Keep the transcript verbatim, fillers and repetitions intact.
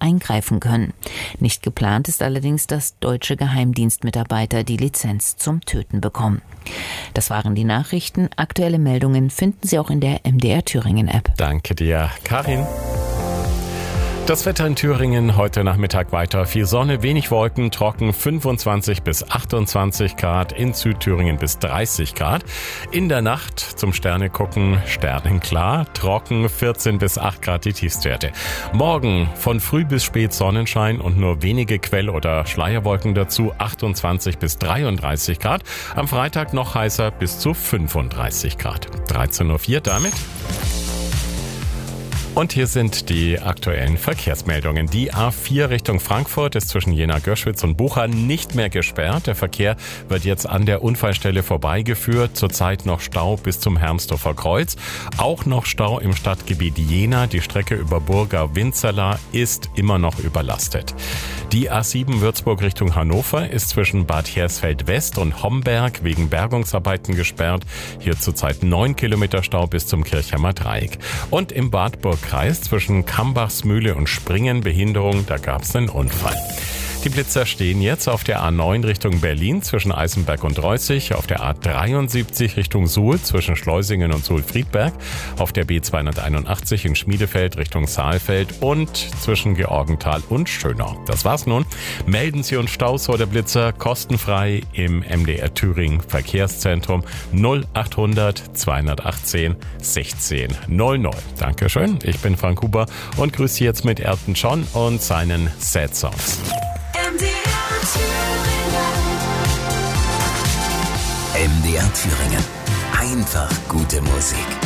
eingreifen können. Nicht geplant ist allerdings, dass deutsche Geheimdienstmitarbeiter die Lizenz zum Töten bekommen. Das waren die Nachrichten. Aktuelle Meldungen finden Sie auch in der M D R Thüringen App. Danke dir, Karin. Das Wetter in Thüringen heute Nachmittag weiter. Viel Sonne, wenig Wolken, trocken, fünfundzwanzig bis achtundzwanzig Grad, in Südthüringen bis dreißig Grad. In der Nacht zum Sterne gucken, sternenklar, trocken, vierzehn bis acht Grad die Tiefstwerte. Morgen von früh bis spät Sonnenschein und nur wenige Quell- oder Schleierwolken dazu, achtundzwanzig bis dreiunddreißig Grad. Am Freitag noch heißer bis zu fünfunddreißig Grad. dreizehn Uhr vier damit. Und hier sind die aktuellen Verkehrsmeldungen. Die A vier Richtung Frankfurt ist zwischen Jena-Göschwitz und Bucha nicht mehr gesperrt. Der Verkehr wird jetzt an der Unfallstelle vorbeigeführt. Zurzeit noch Stau bis zum Hermsdorfer Kreuz. Auch noch Stau im Stadtgebiet Jena. Die Strecke über Burga-Winzerla ist immer noch überlastet. Die A sieben Würzburg Richtung Hannover ist zwischen Bad Hersfeld West und Homberg wegen Bergungsarbeiten gesperrt. Hier zurzeit neun Kilometer Stau bis zum Kirchheimer Dreieck. Und im Wartburg-Kreis zwischen Kambachsmühle und Springen Behinderung, da gab es einen Unfall. Die Blitzer stehen jetzt auf der A neun Richtung Berlin zwischen Eisenberg und Reußig, auf der A dreiundsiebzig Richtung Suhl zwischen Schleusingen und Suhl-Friedberg, auf der B zweihunderteinundachtzig in Schmiedefeld Richtung Saalfeld und zwischen Georgenthal und Schönau. Das war's nun. Melden Sie uns Staus oder Blitzer kostenfrei im M D R Thüringen Verkehrszentrum null achthundert zweihundertachtzehn sechzehn null null. Dankeschön, ich bin Frank Huber und grüße Sie jetzt mit Elton John und seinen Sad Songs. M D R Thüringen. Einfach gute Musik.